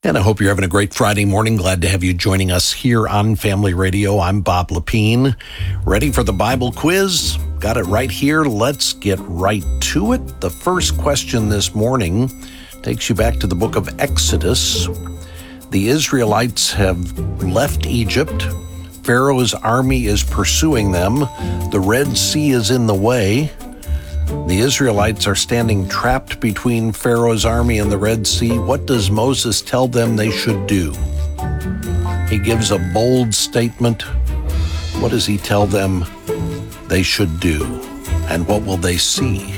And I hope you're having a great Friday morning. Glad to have you joining us here on Family Radio. I'm Bob Lepine. Ready for the Bible quiz? Got it right here. Let's get right to it. The first question this morning takes you back to the book of Exodus. The Israelites have left Egypt. Pharaoh's army is pursuing them. The Red Sea is in the way. The Israelites are standing trapped between Pharaoh's army and the Red Sea. What does Moses tell them they should do? He gives a bold statement. What does he tell them they should do? And what will they see?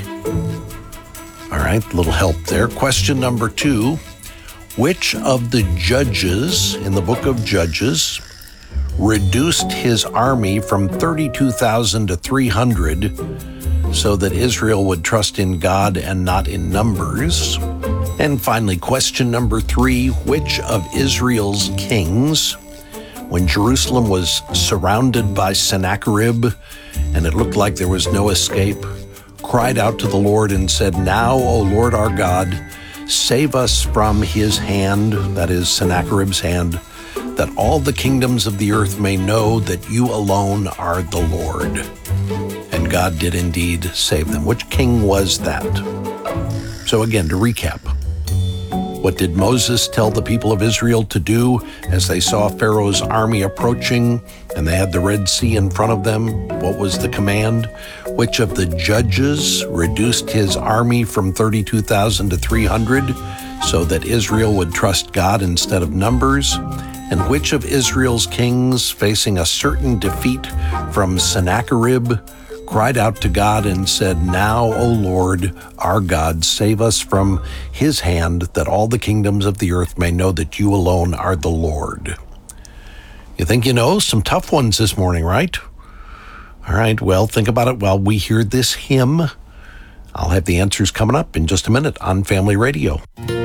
All right, a little help there. Question number 2. Which of the judges in the book of Judges reduced his army from 32,000 to 300 so that Israel would trust in God and not in numbers? And finally, question number 3, which of Israel's kings, when Jerusalem was surrounded by Sennacherib and it looked like there was no escape, cried out to the Lord and said, "Now, O Lord our God, save us from his hand," that is Sennacherib's hand, "that all the kingdoms of the earth may know that you alone are the Lord." And God did indeed save them. Which king was that? So again, to recap, what did Moses tell the people of Israel to do as they saw Pharaoh's army approaching and they had the Red Sea in front of them? What was the command? Which of the judges reduced his army from 32,000 to 300 so that Israel would trust God instead of numbers? And which of Israel's kings, facing a certain defeat from Sennacherib, cried out to God and said, "Now, O Lord, our God, save us from his hand, that all the kingdoms of the earth may know that you alone are the Lord"? You think you know? Some tough ones this morning, right? All right, well, think about it while we hear this hymn. I'll have the answers coming up in just a minute on Family Radio.